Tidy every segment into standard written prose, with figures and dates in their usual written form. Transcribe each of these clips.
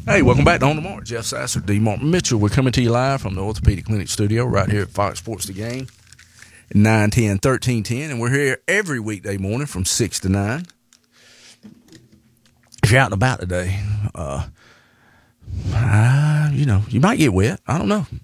Hey, welcome back to On the Mark. Jeff Sasser, D. Mark Mitchell. We're coming to you live from the Orthopedic Clinic studio right here at Fox Sports The Game, 910, 1310. And we're here every weekday morning from 6 to 9. If you're out and about today, you might get wet. I don't know.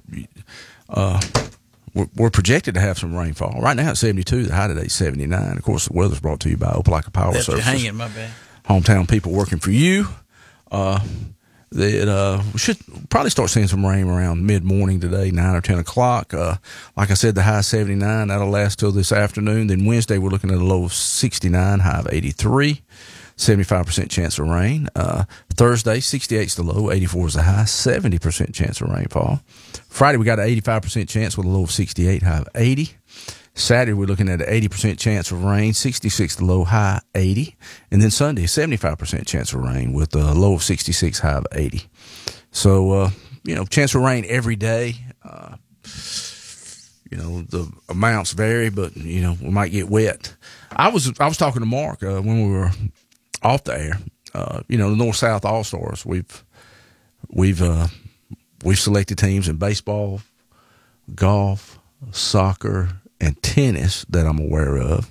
We're projected to have some rainfall. Right now it's 72. The high today is 79. Of course, the weather's brought to you by Opelika Power Services. Hanging, my bad. Hometown people working for you. We should probably start seeing some rain around mid-morning today, 9 or 10 o'clock. Like I said, the high is 79. That'll last till this afternoon. Then Wednesday, we're looking at a low of 69, high of 83, 75% chance of rain. Thursday, 68 is the low, 84 is the high, 70% chance of rainfall. Friday, we got an 85% chance with a low of 68, high of 80. Saturday, we're looking at an 80% chance of rain, 66 the low, high 80. And then Sunday, 75% chance of rain with a low of 66, high of 80. So, chance of rain every day. The amounts vary, but, we might get wet. I was talking to Mark when we were off the air. The North-South All-Stars, we've selected teams in baseball, golf, soccer, and tennis that I'm aware of.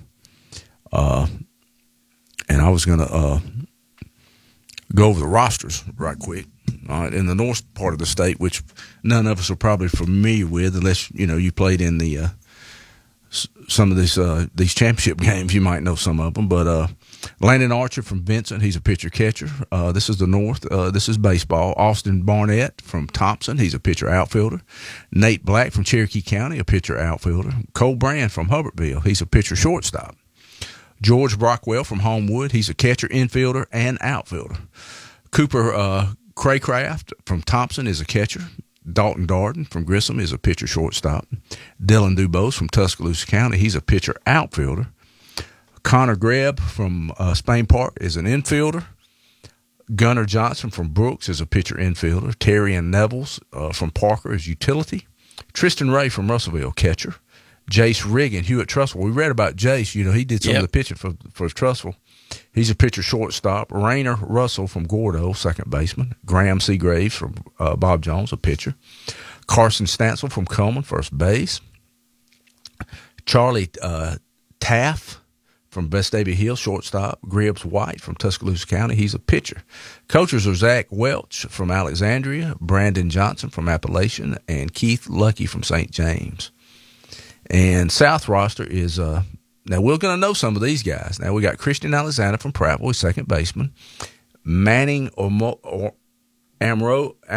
And I was going to go over the rosters right quick. In the north part of the state, which none of us are probably familiar with, unless, you played in the some of these championship games, you might know some of them. But Landon Archer from Vincent, he's a pitcher-catcher. This is the North. This is baseball. Austin Barnett from Thompson, he's a pitcher-outfielder. Nate Black from Cherokee County, a pitcher-outfielder. Cole Brand from Hubbartville, he's a pitcher-shortstop. George Brockwell from Homewood, he's a catcher, infielder, and outfielder. Cooper Craycraft from Thompson is a catcher. Dalton Darden from Grissom is a pitcher-shortstop. Dylan Dubose from Tuscaloosa County, he's a pitcher-outfielder. Connor Grebb from Spain Park is an infielder. Gunnar Johnson from Brooks is a pitcher-infielder. Terry and Nevels from Parker is utility. Tristan Ray from Russellville, catcher. Jace Riggin, Hewitt Trussville. We read about Jace. He did some of the pitching for Trussville. He's a pitcher-shortstop. Rainer Russell from Gordo, second baseman. Graham C. Graves from Bob Jones, a pitcher. Carson Stansel from Coleman, first base. Charlie Taff from Vestavia Hill, shortstop. Gribbs White from Tuscaloosa County, he's a pitcher. Coaches are Zach Welch from Alexandria, Brandon Johnson from Appalachian, and Keith Lucky from St. James. And South roster is now we're going to know some of these guys. Now we got Christian Alexander from Prattville, second baseman. Manning Amord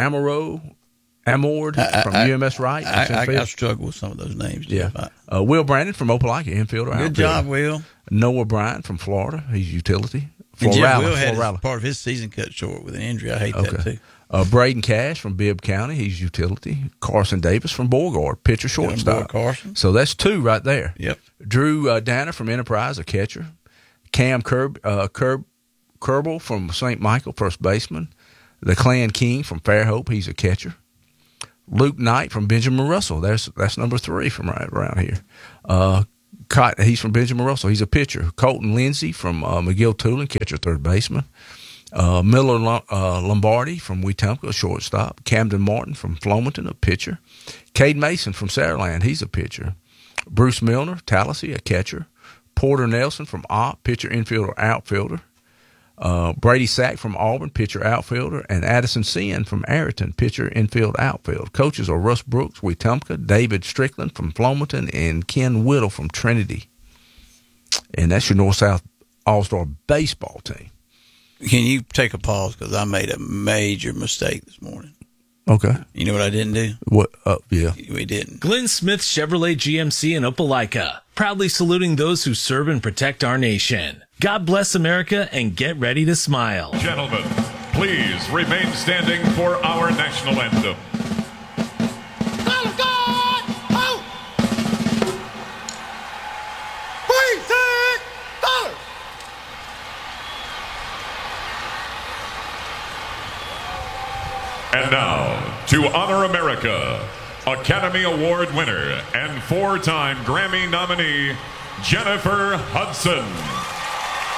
from UMS Wright. I struggle with some of those names. Yeah. Will Brandon from Opelika, infielder. Good job, Will. Noah Bryant from Florida. He's utility. And Will had part of his season cut short with an injury. I hate that too. Braden Cash from Bibb County, he's utility. Carson Davis from Beauregard, pitcher shortstop. Carson. So that's two right there. Yep. Drew Danner from Enterprise, a catcher. Cam Kerbel from St. Michael, first baseman. The Clan King from Fairhope, he's a catcher. Luke Knight from Benjamin Russell, that's number 3 from right around here. He's from Benjamin Russell, he's a pitcher. Colton Lindsey from McGill-Toolen, catcher, third baseman. Miller Lombardi from Wetumpka, a shortstop. Camden Martin from Flomaton, a pitcher. Cade Mason from Saraland, he's a pitcher. Bruce Milner, Tallahassee, a catcher. Porter Nelson from Opp, pitcher, infielder, outfielder. Brady Sack from Auburn, pitcher, outfielder. And Addison Sen from Arrington, pitcher, infield, outfield. Coaches are Russ Brooks, Wetumpka, David Strickland from Flomaton, and Ken Whittle from Trinity. And that's your North-South All-Star baseball team. Can you take a pause? Because I made a major mistake this morning. Okay. You know what I didn't do? What? Yeah. We didn't. Glenn Smith Chevrolet GMC in Opelika, proudly saluting those who serve and protect our nation. God bless America and get ready to smile. Gentlemen, please remain standing for our national anthem. And now, to honor America, Academy Award winner and 4-time Grammy nominee, Jennifer Hudson.